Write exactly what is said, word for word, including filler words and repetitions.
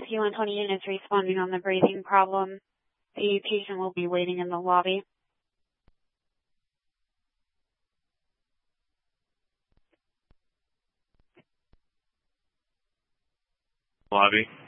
C one twenty units responding on the breathing problem. The patient will be waiting in the lobby. Lobby.